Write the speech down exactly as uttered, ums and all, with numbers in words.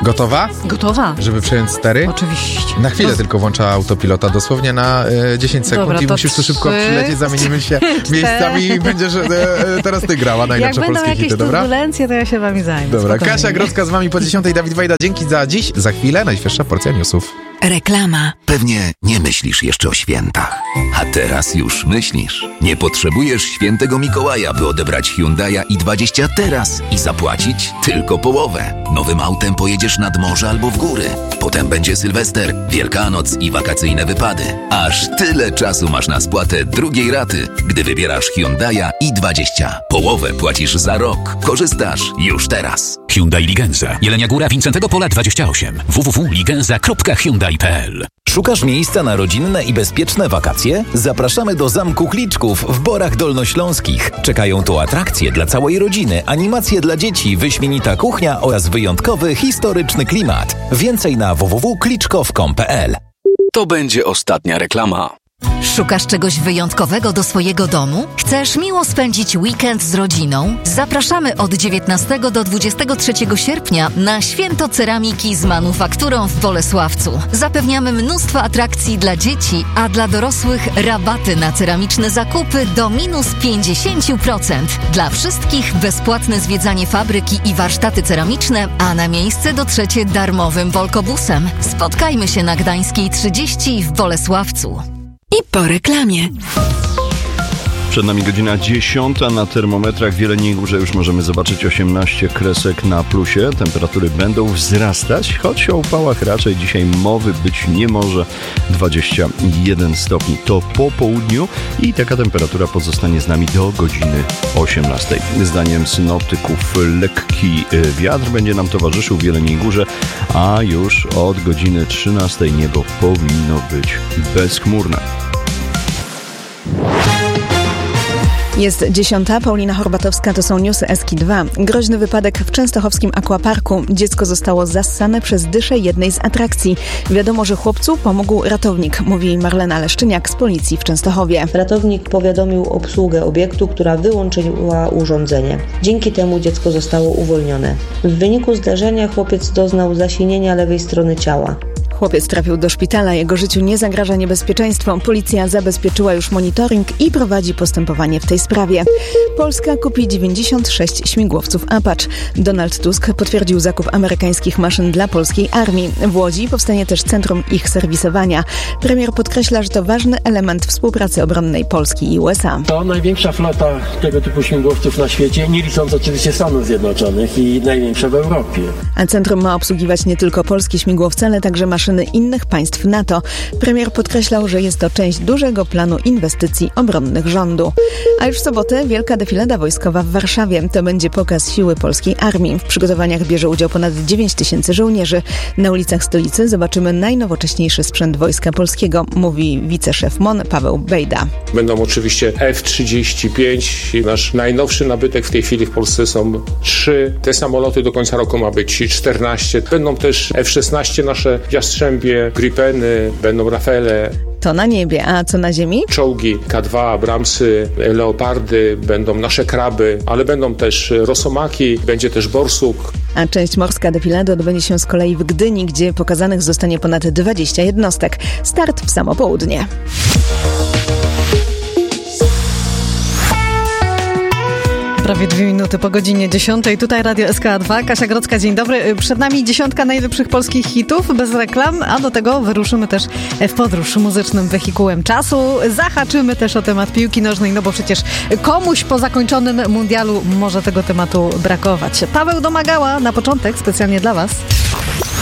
Gotowa? Gotowa. Żeby przejąć stery? Oczywiście. Na chwilę to... tylko włącza autopilota, dosłownie na y, dziesięć sekund. Dobra, i musisz tu szybko trzy, przylecieć, zamienimy się miejscami i będziesz y, y, teraz ty grała najlepsze Jak polskie hity, dobra? Jak będą jakieś turbulencje, to ja się wami zajmę. Dobra, spokojnie. Kasia Grodzka z wami po dziesiątej, Dawid Wajda. Dzięki za dziś. Za chwilę najświeższa porcja newsów. Reklama. Pewnie nie myślisz jeszcze o świętach. A teraz już myślisz. Nie potrzebujesz świętego Mikołaja, by odebrać Hyundai'a i dwadzieścia teraz i zapłacić tylko połowę. Nowym autem pojedziesz nad morze albo w góry. Potem będzie Sylwester, Wielkanoc i wakacyjne wypady. Aż tyle czasu masz na spłatę drugiej raty, gdy wybierasz Hyundai'a i dwadzieścia. Połowę płacisz za rok. Korzystasz już teraz. Hyundai Ligenza. Jelenia Góra, Wincentego Pola dwadzieścia osiem. w w w kropka ligenza kropka hyundai kropka p l. Szukasz miejsca na rodzinne i bezpieczne wakacje? Zapraszamy do Zamku Kliczków w Borach Dolnośląskich. Czekają tu atrakcje dla całej rodziny, animacje dla dzieci, wyśmienita kuchnia oraz wyjątkowy, historyczny klimat. Więcej na w w w kropka kliczkow kropka com kropka p l. To będzie ostatnia reklama. Szukasz czegoś wyjątkowego do swojego domu? Chcesz miło spędzić weekend z rodziną? Zapraszamy od dziewiętnastego do dwudziestego trzeciego sierpnia na Święto Ceramiki z Manufakturą w Bolesławcu. Zapewniamy mnóstwo atrakcji dla dzieci, a dla dorosłych rabaty na ceramiczne zakupy do minus pięćdziesiąt procent. Dla wszystkich bezpłatne zwiedzanie fabryki i warsztaty ceramiczne, a na miejsce dotrzecie darmowym Volkobusem. Spotkajmy się na Gdańskiej trzydzieści w Bolesławcu. I po reklamie. Przed nami godzina dziesiąta. Na termometrach w Jeleniej Górze już możemy zobaczyć osiemnaście kresek na plusie. Temperatury będą wzrastać, choć o upałach raczej dzisiaj mowy być nie może. dwadzieścia jeden stopni to po południu i taka temperatura pozostanie z nami do godziny osiemnastej. Zdaniem synoptyków lekki wiatr będzie nam towarzyszył w Jeleniej Górze, a już od godziny trzynastej niebo powinno być bezchmurne. Jest dziesiąta, Paulina Horbatowska, to są newsy Eski dwa. Groźny wypadek w częstochowskim aquaparku. Dziecko zostało zassane przez dyszę jednej z atrakcji. Wiadomo, że chłopcu pomógł ratownik, mówi Marlena Leszczyniak z policji w Częstochowie. Ratownik powiadomił obsługę obiektu, która wyłączyła urządzenie. Dzięki temu dziecko zostało uwolnione. W wyniku zdarzenia chłopiec doznał zasinienia lewej strony ciała. Chłopiec trafił do szpitala, jego życiu nie zagraża niebezpieczeństwo. Policja zabezpieczyła już monitoring i prowadzi postępowanie w tej sprawie. Polska kupi dziewięćdziesiąt sześć śmigłowców Apache. Donald Tusk potwierdził zakup amerykańskich maszyn dla polskiej armii. W Łodzi powstanie też centrum ich serwisowania. Premier podkreśla, że to ważny element współpracy obronnej Polski i U S A. To największa flota tego typu śmigłowców na świecie, nie licząc oczywiście Stanów Zjednoczonych, i największa w Europie. A centrum ma obsługiwać nie tylko polskie śmigłowce, ale także maszyny innych państw NATO. Premier podkreślał, że jest to część dużego planu inwestycji obronnych rządu. A już w sobotę wielka defilada wojskowa w Warszawie. To będzie pokaz siły polskiej armii. W przygotowaniach bierze udział ponad dziewięć tysięcy żołnierzy. Na ulicach stolicy zobaczymy najnowocześniejszy sprzęt Wojska Polskiego, mówi wiceszef M O N Paweł Bejda. Będą oczywiście F trzydzieści pięć. Nasz najnowszy nabytek w tej chwili w Polsce są trzy. Te samoloty do końca roku ma być czternaście. Będą też F szesnaście nasze Jastrzębie, Gripeny, będą Rafale. To na niebie, a co na ziemi? Czołgi K dwa, Abramsy, Leopardy, będą nasze kraby, ale będą też Rosomaki, będzie też Borsuk. A część morska defilady odbędzie się z kolei w Gdyni, gdzie pokazanych zostanie ponad dwadzieścia jednostek. Start w samo południe. Prawie dwie minuty po godzinie dziesiątej. Tutaj Radio S K dwa. Kasia Grodzka, dzień dobry. Przed nami dziesiątka najlepszych polskich hitów bez reklam, a do tego wyruszymy też w podróż muzycznym wehikułem czasu. Zahaczymy też o temat piłki nożnej, no bo przecież komuś po zakończonym mundialu może tego tematu brakować. Paweł Domagała na początek specjalnie dla Was.